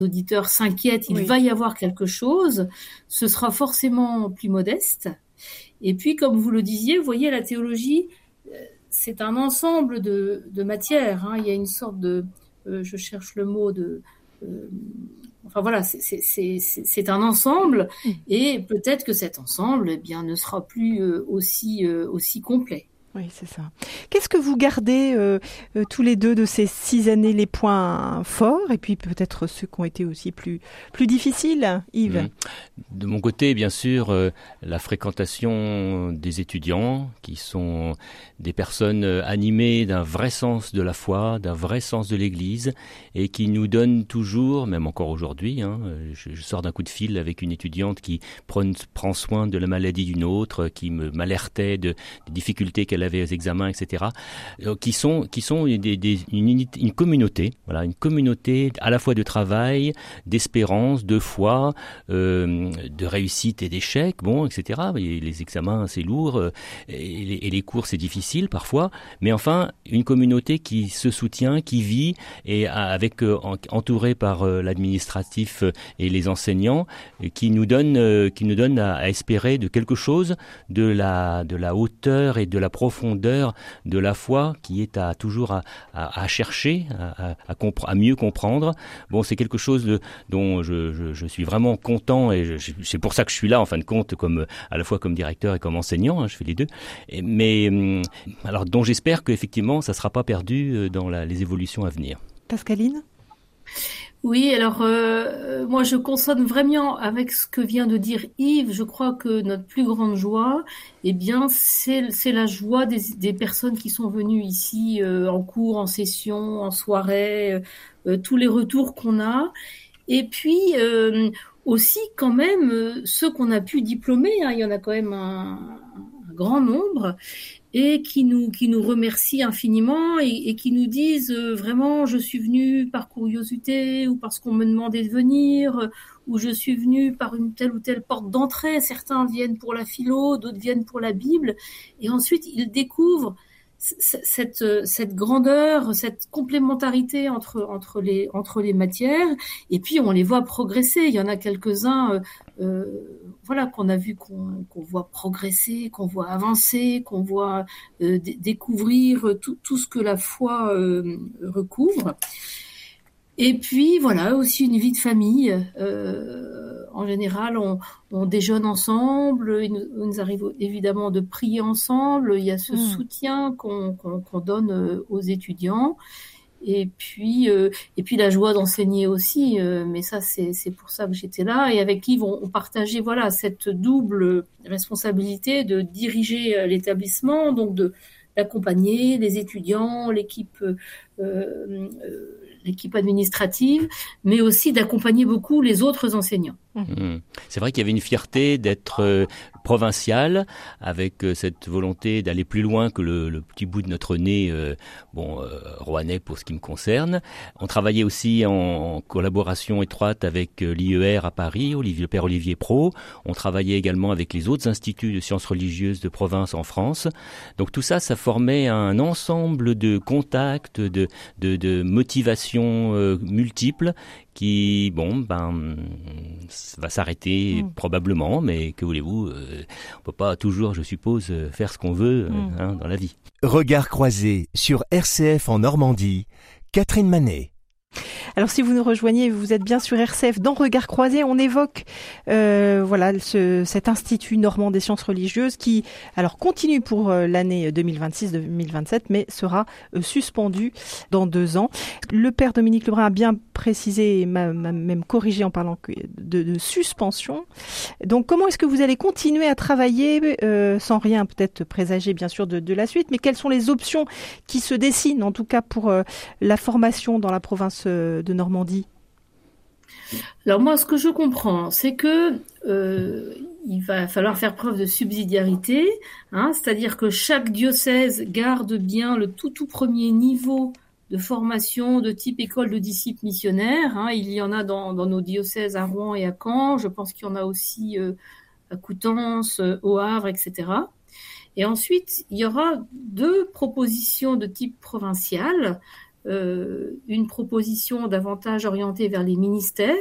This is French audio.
auditeurs s'inquiètent, il va y avoir quelque chose, ce sera forcément plus modeste. Et puis, comme vous le disiez, vous voyez, la théologie, c'est un ensemble de matières. Il y a une sorte de, je cherche le mot enfin voilà, c'est un ensemble, et peut-être que cet ensemble, ne sera plus aussi complet. Oui, c'est ça. Qu'est-ce que vous gardez tous les deux de ces 6 années, les points forts et puis peut-être ceux qui ont été aussi plus difficiles, Yves? De mon côté, bien sûr, la fréquentation des étudiants qui sont des personnes animées d'un vrai sens de la foi, d'un vrai sens de l'Église et qui nous donnent toujours, même encore aujourd'hui, je sors d'un coup de fil avec une étudiante qui prend soin de la maladie d'une autre, qui m'alertait des difficultés qu'elle avait aux examens, etc., qui sont une communauté, voilà, une communauté à la fois de travail, d'espérance, de foi, de réussite et d'échec, etc. Et les examens, c'est lourd, et les cours, c'est difficile parfois, mais enfin, une communauté qui se soutient, qui vit, et entourée par l'administratif et les enseignants, qui nous donne à espérer de quelque chose, de la hauteur et de la profondeur de la foi qui est toujours à chercher, à mieux comprendre. C'est quelque chose dont je suis vraiment content, et c'est pour ça que je suis là en fin de compte, à la fois comme directeur et comme enseignant, je fais les deux. Mais alors dont j'espère qu'effectivement ça ne sera pas perdu dans les évolutions à venir. Pascaline ? Oui, alors moi je consonne vraiment avec ce que vient de dire Yves. Je crois que notre plus grande joie, c'est la joie des personnes qui sont venues ici en cours, en session, en soirée, tous les retours qu'on a. Et puis aussi quand même ceux qu'on a pu diplômer, il y en a quand même un grand nombre, et qui nous remercient infiniment et qui nous disent vraiment, je suis venu par curiosité ou parce qu'on me demandait de venir, ou je suis venu par une telle ou telle porte d'entrée. Certains viennent pour la philo, d'autres viennent pour la Bible, et ensuite ils découvrent cette grandeur, cette complémentarité entre les matières, et puis on les voit progresser. Il y en a quelques-uns qu'on a vu, qu'on voit progresser, qu'on voit avancer, qu'on voit découvrir tout ce que la foi recouvre. Et puis voilà, aussi une vie de famille. En général, on déjeune ensemble. Il nous arrive évidemment de prier ensemble. Il y a ce soutien qu'on donne aux étudiants. Et puis la joie d'enseigner aussi. Mais ça, c'est pour ça que j'étais là. Et avec Yves, on partageait cette double responsabilité de diriger l'établissement, donc d'accompagner les étudiants, l'équipe administrative, mais aussi d'accompagner beaucoup les autres enseignants. C'est vrai qu'il y avait une fierté d'être provincial, avec cette volonté d'aller plus loin que le petit bout de notre nez, rouennais pour ce qui me concerne. On travaillait aussi en collaboration étroite avec l'IER à Paris, le père Olivier Pro. On travaillait également avec les autres instituts de sciences religieuses de province en France. Donc tout ça, ça formait un ensemble de contacts, de motivations multiples qui, va s'arrêter probablement, mais que voulez-vous, on peut pas toujours, je suppose, faire ce qu'on veut dans la vie. Regard croisé sur RCF en Normandie, Catherine Manet. Alors si vous nous rejoignez, vous êtes bien sur RCF dans Regard croisé, on évoque cet Institut normand des sciences religieuses qui continue pour l'année 2026-2027 mais sera suspendu dans 2 ans. Le père Dominique Lebrun a bien précisé, m'a même corrigé en parlant de suspension. Donc comment est-ce que vous allez continuer à travailler sans rien peut-être présager bien sûr de la suite, mais quelles sont les options qui se dessinent en tout cas pour la formation dans la province de Normandie? Alors moi, ce que je comprends, c'est que il va falloir faire preuve de subsidiarité, c'est-à-dire que chaque diocèse garde bien le tout premier niveau de formation de type école de disciples missionnaires. Il y en a dans nos diocèses à Rouen et à Caen. Je pense qu'il y en a aussi à Coutances, au Havre, etc. Et ensuite, il y aura 2 propositions de type provincial. une proposition davantage orientée vers les ministères.